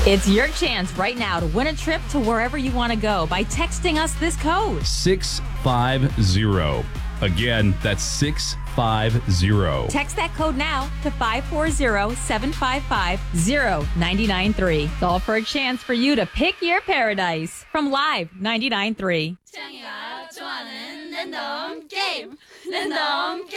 It's your chance right now to win a trip to wherever you want to go by texting us this code. 650. Again, that's 650. Text that code now to 540-755-0993. It's all for a chance for you to pick your paradise from Live 99.3. 창이가 좋아하는 랜덤 게임.